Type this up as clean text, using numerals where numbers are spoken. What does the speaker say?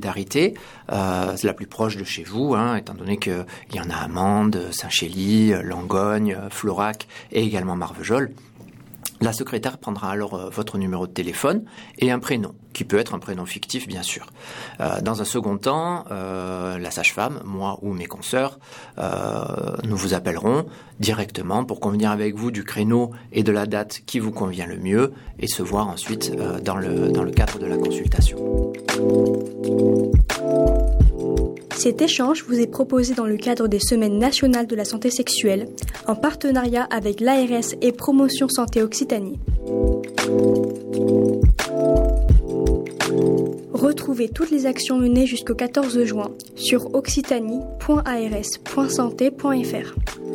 solidarité, la plus proche de chez vous, étant donné qu'il y en a à Mende, Saint-Chély, Langogne, Florac et également Marvejols. La secrétaire prendra alors votre numéro de téléphone et un prénom, qui peut être un prénom fictif bien sûr. Dans un second temps, la sage-femme, moi ou mes consoeurs, nous vous appellerons directement pour convenir avec vous du créneau et de la date qui vous convient le mieux et se voir ensuite dans le cadre de la consultation. Cet échange vous est proposé dans le cadre des Semaines nationales de la santé sexuelle, en partenariat avec l'ARS et Promotion Santé Occitanie. Retrouvez toutes les actions menées jusqu'au 14 juin sur occitanie.ars.santé.fr.